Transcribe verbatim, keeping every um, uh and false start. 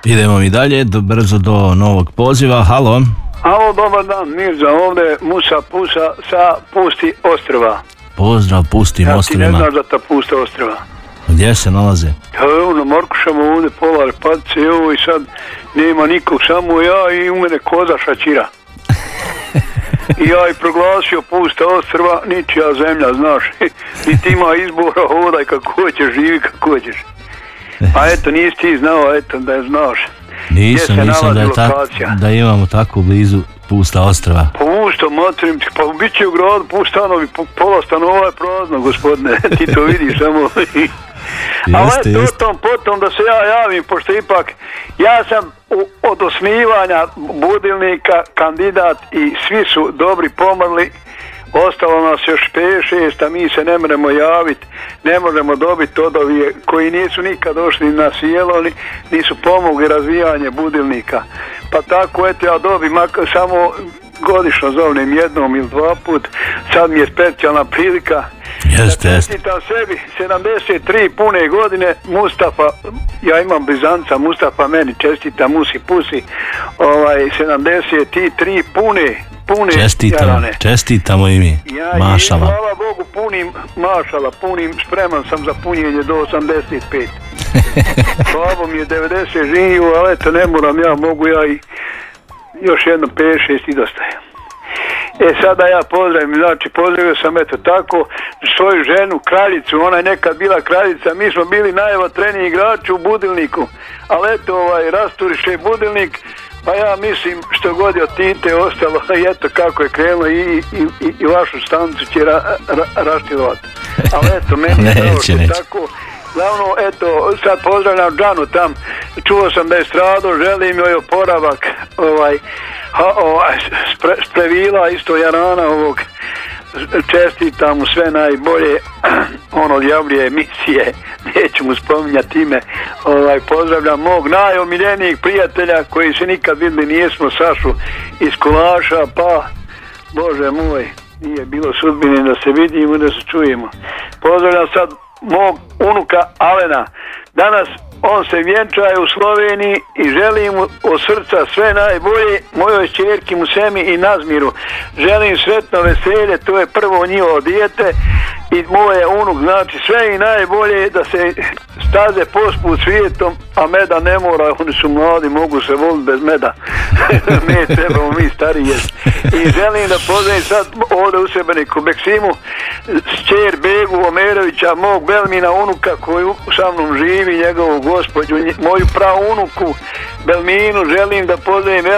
Idemo mi dalje, do, brzo do novog poziva. Halo. Halo, dobar dan, Mirza, ovdje Musa Pusa sa Pusti ostrva. Pozdrav Pustim ja, ostrovima. Ja ti ne znaš da ta Pusta ostrva. Gdje se nalaze? Evo na Markušama ovdje pola Repatice, evo i sad nema nikog, samo ja i u mene koza šačira. I ja i proglasio Pusta ostrva, ničija zemlja, znaš, niti ima izbora, hodaj kako hoćeš, živi kako hoćeš. A eto, nisi ti znao, eto, da je znaš. Nisam, nisam da je tak, da imamo tako blizu Pusta ostrva. Pusta, materim ti, pa bit će u gradu Pustanovi, pola stanova je prazno, gospodine, ti to vidiš samo. Ali eto, o tom potom da se ja javim, pošto ipak ja sam u, od osnivanja budilnika kandidat i svi su dobri pomrli. Ostalo nas još pet šest, a mi se ne možemo javiti, ne možemo dobiti od ovih koji nisu nikad došli na sjelo, ni, nisu pomogli razvijanje budilnika. Pa tako, eto, ja dobim samo godišnjo zovnem jednom ili dva put, sad mi je specijalna prilika. Jeste, da jeste. čestitam sebi sedamdeset tri pune godine, Mustafa, ja imam blizanca, Mustafa meni čestita, Musi Pusi, ovaj, sedamdeset tri pune, pune čestitamo, jarane. Čestitamo i mi, ja, mašala. I hvala Bogu punim, mašala, punim, spreman sam za punjenje do osamdeset pet. Babo mi je devedeset živio, ali eto ne moram, ja mogu ja i još jedno pet šest i dostaje. E sada ja pozdravim, znači pozdravio sam eto tako svoju ženu, kraljicu, ona je nekad bila kraljica, mi smo bili najvatreniji igrači u budilniku, ali eto ovaj rasturiše budilnik, pa ja mislim što god je od tinte ostalo, i eto kako je krenulo i, i, i, i vašu stancu će ra, ra, raštilovati. Ali eto, meni je neće, to neće. tako. Glavno, eto, sad pozdravljam Džanu tam, čuo sam da je strado, želim joj oporavak, ovaj, ha, ovaj, spre, sprevila isto jarana ovog, čestitam mu sve najbolje, on odjavljuje emisije, neću mu spominjati ime, ovaj, pozdravljam mog najomiljenijih prijatelja koji se nikad vidjeli nijesmo, Sašu iz Kulaša, pa, Bože moj, nije bilo sudbine da se vidimo, da se čujemo. Pozdravljam sad mog unuka Alena. Danas on se vjenčaje u Sloveniji i želim mu od srca sve najbolje mojoj ćerki Musemi i Nazmiru. Želim sretno veselje, to je prvo njihovo dijete i moje unuk, znači sve i najbolje da se staze posput svijetom, a meda ne mora, oni su mladi, mogu se voliti bez meda. Mi trebamo, mi stariji. I želim da pozdravim sad ovdje u Sebeniku Beksimu, šćer Begu Omerovića, mog Belmina unuka koji sa mnom živi, njegovu gospođu, moju praunuku Belminu, želim da pozdravim